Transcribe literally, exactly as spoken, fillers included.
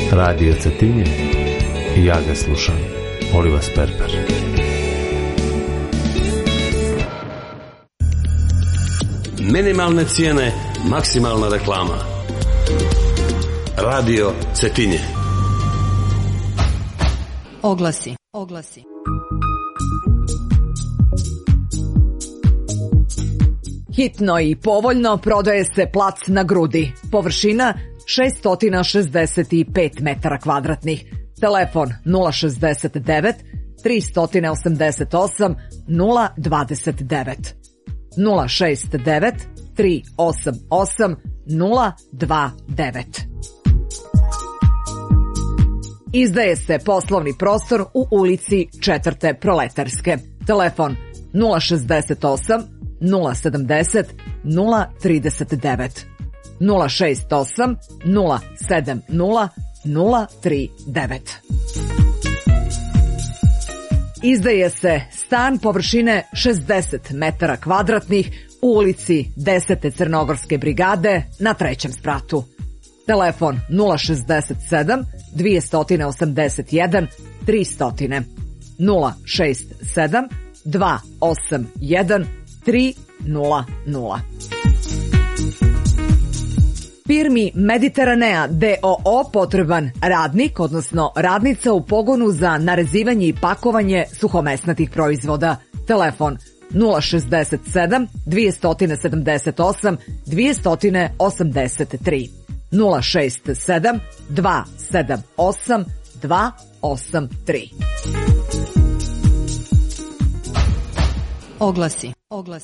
Radio Cetinje i ja ga slušam. Oliva Sperper. Minimalne cijene, maksimalna reklama. Radio Cetinje. Oglasi, oglasi. Hitno i povoljno prodaje se plac na Grudi. Površina šessto šezdeset pet metara kvadratnih. Telefon nula šezdeset devet, tri osamdeset osam, nula dvadeset devet. nula šest devet, tri osam osam, nula dva devet. Izdaje se poslovni prostor u ulici Četvrte Proletarske. Telefon nula šezdeset osam, nula sedamdeset, nula trideset devet. nula šest osam, nula sedam nula, nula tri devet. Izdaje se stan površine šezdeset metara kvadratnih u ulici Desete Crnogorske brigade na trećem spratu. Telefon nula šezdeset sedam, dvesta osamdeset jedan, tristo, nula šest sedam, dva osam jedan, tri nula nula. Firmi Mediteranea d o o potreban radnik, odnosno radnica u pogonu za narezivanje i pakovanje suhomesnatih proizvoda. Telefon nula šezdeset sedam, dvesta sedamdeset osam, dvesta osamdeset tri, nula šest sedam, dva sedam osam, dva osam tri. Oglasi, oglasi.